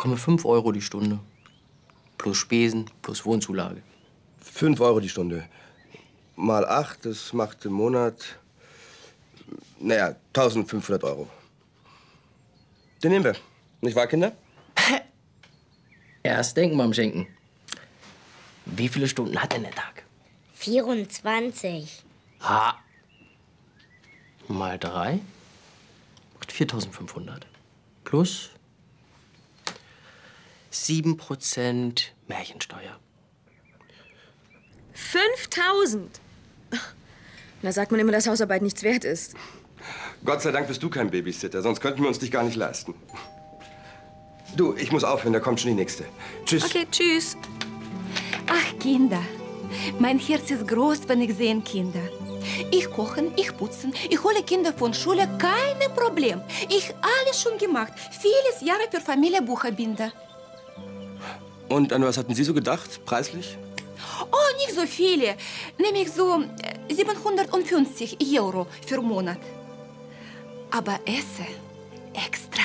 bekomme 5 Euro die Stunde. Plus Spesen, plus Wohnzulage. 5 Euro die Stunde. Mal 8, das macht im Monat, naja, 1500 Euro. Den nehmen wir. Nicht wahr, Kinder? Erst denken beim Schenken. Wie viele Stunden hat denn der Tag? 24. Ha. Mal 3 macht 4500. Plus 7% Märchensteuer. 5000? Da sagt man immer, dass Hausarbeit nichts wert ist. Gott sei Dank bist du kein Babysitter, sonst könnten wir uns dich gar nicht leisten. Du, ich muss aufhören, da kommt schon die Nächste. Tschüss. Okay, tschüss. Ach, Kinder, mein Herz ist groß, wenn ich sehe Kinder. Ich kochen, ich putzen, ich hole Kinder von Schule, kein Problem. Ich alles schon gemacht. Vieles Jahre für Familie Bucherbinder. Und an was hatten Sie so gedacht, preislich? Oh, nicht so viele. Nämlich so 750 Euro für Monat. Aber Essen extra.